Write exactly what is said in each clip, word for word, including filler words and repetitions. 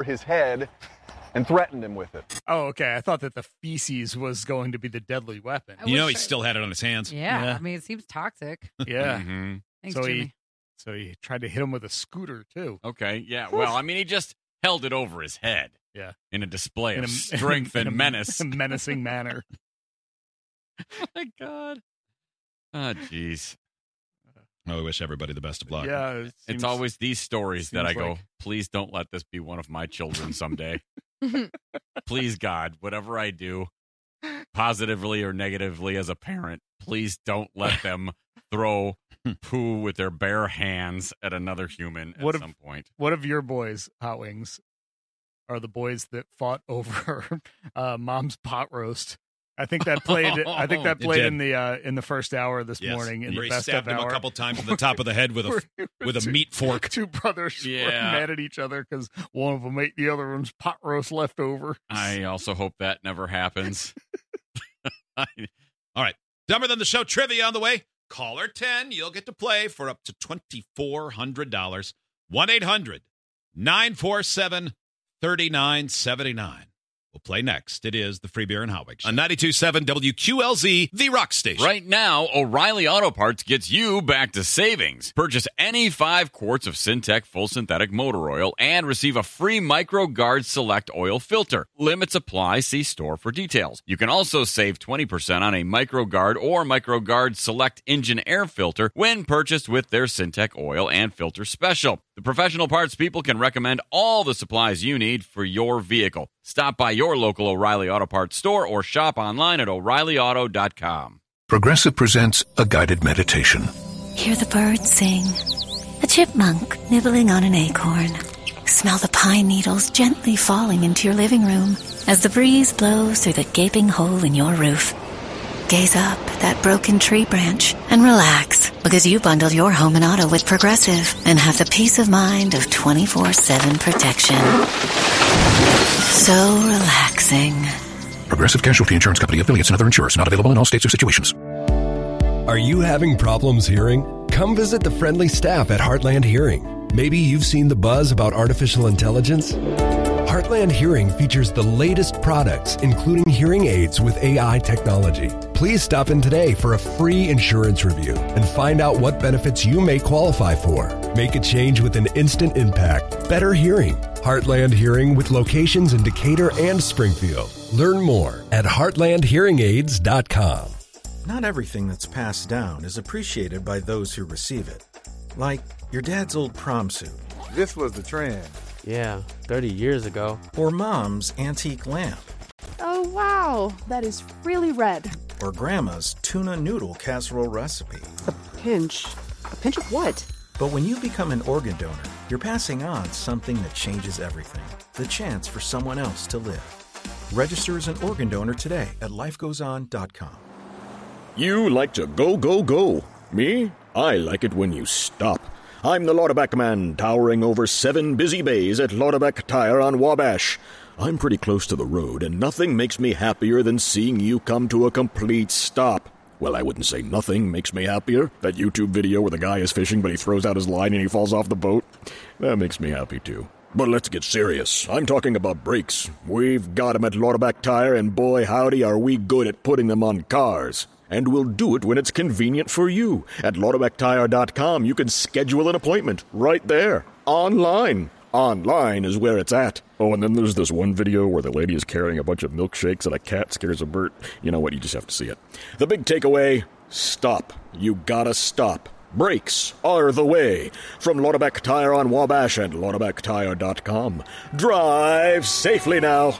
his head and threatened him with it. Oh, okay. I thought that the feces was going to be the deadly weapon. You know, he still had it on his hands. Yeah, Yeah. I mean, it seems toxic. Yeah. Mm-hmm. Thanks, so Jimmy. he, so he tried to hit him with a scooter too. Okay, yeah. Well, I mean, he just held it over his head. Yeah. In a display In of a- strength in and a menace. menacing manner. Oh, my God. Oh, jeez. Oh, I wish everybody the best of luck. Yeah, it It's seems- always these stories that I seems go, like- please don't let this be one of my children someday. Please, God, whatever I do, positively or negatively as a parent, please don't let them throw poo with their bare hands at another human at What if- some point. One of your boys, Hot Wings, are the boys that fought over uh, Mom's pot roast. I think that played. I think that It played did. in the uh, in the first hour this Yes. morning in Where the he best stabbed of him hour. a couple times in the top of the head with a with a Two- meat fork. Two brothers were Yeah. mad at each other because one of them ate the other one's pot roast leftover. I also hope that never happens. All right. Dumber Than the Show trivia on the way. Caller ten, you'll get to play for up to twenty-four hundred dollars. one eight hundred nine four seven three nine seven nine. We'll play next. It is the Free Beer and Hot Wings Show. On ninety-two point seven W Q L Z, the rock station. Right now, O'Reilly Auto Parts gets you back to savings. Purchase any five quarts of Syntec full synthetic motor oil and receive a free MicroGuard Select oil filter. Limits apply. See store for details. You can also save twenty percent on a MicroGuard or MicroGuard Select engine air filter when purchased with their Syntec oil and filter special. The professional parts people can recommend all the supplies you need for your vehicle. Stop by your local O'Reilly Auto Parts store or shop online at O'Reilly Auto dot com. Progressive presents a guided meditation. Hear the birds sing. A chipmunk nibbling on an acorn. Smell the pine needles gently falling into your living room as the breeze blows through the gaping hole in your roof. Gaze up at that broken tree branch and relax, because you bundled your home and auto with Progressive and have the peace of mind of twenty-four seven protection. So relaxing. Progressive Casualty Insurance Company, affiliates, and other insurers. Not available in all states or situations. Are you having problems hearing? Come visit the friendly staff at Heartland Hearing. Maybe you've seen the buzz about artificial intelligence. Heartland Hearing features the latest products, including hearing aids with A I technology. Please stop in today for a free insurance review and find out what benefits you may qualify for. Make a change with an instant impact. Better hearing. Heartland Hearing with locations in Decatur and Springfield. Learn more at heartland hearing aids dot com. Not everything that's passed down is appreciated by those who receive it. Like your dad's old prom suit. This was the trend. Yeah, thirty years ago. Or mom's antique lamp. Oh, wow. That is really red. Or grandma's tuna noodle casserole recipe. A pinch. A pinch of what? But when you become an organ donor, you're passing on something that changes everything. The chance for someone else to live. Register as an organ donor today at life goes on dot com. You like to go, go, go. Me? I like it when you stop. I'm the Lauderback Man, towering over seven busy bays at Lauderback Tire on Wabash. I'm pretty close to the road, and nothing makes me happier than seeing you come to a complete stop. Well, I wouldn't say nothing makes me happier. That YouTube video where the guy is fishing, but he throws out his line and he falls off the boat. That makes me happy, too. But let's get serious. I'm talking about brakes. We've got 'em at Lauderback Tire, and boy howdy are we good at putting them on cars. And we'll do it when it's convenient for you. At Lauderback Tire dot com, you can schedule an appointment right there, online. Online is where it's at. Oh, and then there's this one video where the lady is carrying a bunch of milkshakes and a cat scares a bird. You know what? You just have to see it. The big takeaway, stop. You gotta stop. Brakes are the way. From Lauderback Tire on Wabash and Lauderback Tire dot com. Drive safely now.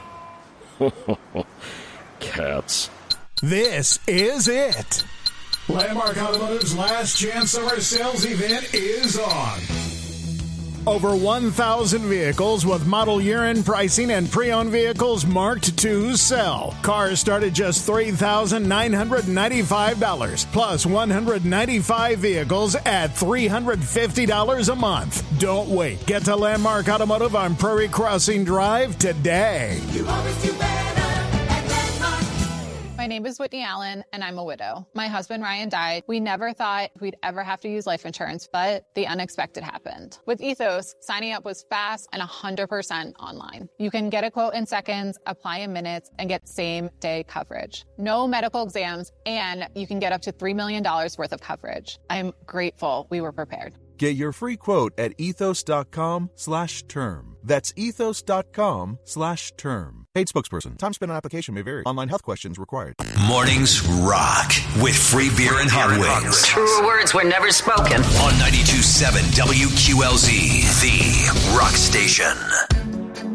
Cats. This is it. Landmark Automotive's last chance summer sales event is on. Over one thousand vehicles with model year-end pricing and pre-owned vehicles marked to sell. Cars start at just three thousand nine hundred ninety-five dollars, plus one hundred ninety-five vehicles at three hundred fifty dollars a month. Don't wait. Get to Landmark Automotive on Prairie Crossing Drive today. You always do better. My name is Whitney Allen, and I'm a widow. My husband, Ryan, died. We never thought we'd ever have to use life insurance, but the unexpected happened. With Ethos, signing up was fast and one hundred percent online. You can get a quote in seconds, apply in minutes, and get same-day coverage. No medical exams, and you can get up to three million dollars worth of coverage. I'm grateful we were prepared. Get your free quote at ethos.com slash term. That's ethos.com slash term. Paid spokesperson. Time spent on application may vary. Online health questions required. Mornings rock with free beer and hot wings. Truer words were never spoken. On ninety-two point seven W Q L Z, the rock station.